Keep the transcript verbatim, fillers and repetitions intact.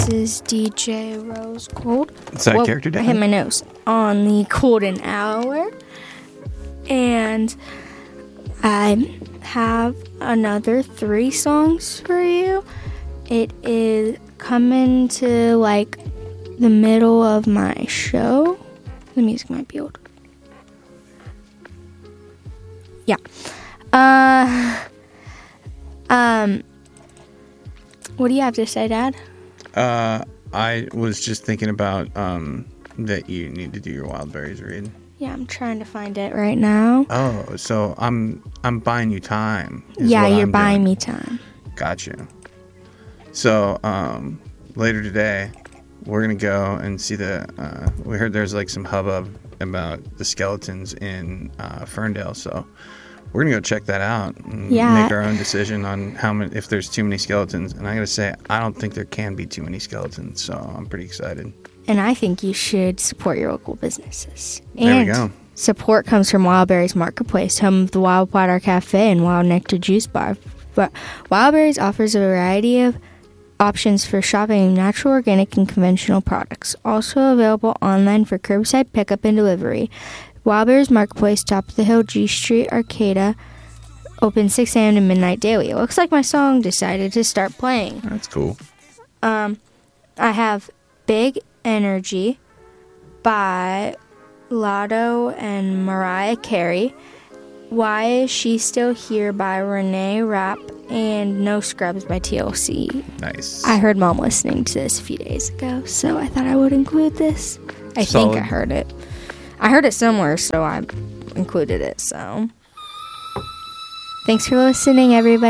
is D J Rose Gold. Is that Whoa, character I down? hit my nose on the Golden Hour. And I have another three songs for you. It is coming to like the middle of my show. The music might be old. Yeah. Uh, um, what do you have to say, Dad? Uh, I was just thinking about um that you need to do your wild berries read. Yeah, I'm trying to find it right now. Oh, so I'm I'm buying you time. is Yeah, what you're I'm buying doing. me time. Gotcha. So um, later today, we're gonna go and see the. Uh, we heard there's like some hubbub about the skeletons in uh, Ferndale, so we're gonna go check that out and Yeah. make our own decision on how many, if there's too many skeletons. And I gotta say, I don't think there can be too many skeletons, so I'm pretty excited. And I think you should support your local businesses. There and we go. Support comes from Wildberries Marketplace, home of the Wild Water Cafe and Wild Nectar Juice Bar. But Wildberries offers a variety of options for shopping natural, organic, and conventional products. Also available online for curbside pickup and delivery. Wildberries Marketplace, top of the hill, G Street, Arcata, open six a.m. to midnight daily. It looks like my song decided to start playing. That's cool. Um, I have Big Energy by Lotto and Mariah Carey. Why Is She Still Here by Renee Rapp, and No Scrubs by T L C. Nice. I heard Mom listening to this a few days ago, so I thought I would include this. I Solid. think I heard it. I heard it somewhere, so I included it, so. Thanks for listening, everybody.